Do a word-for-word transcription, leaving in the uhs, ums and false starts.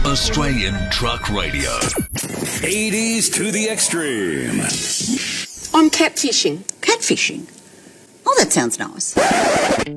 Australian Truck Radio. eighties to the extreme. I'm catfishing. Catfishing? Oh, that sounds nice.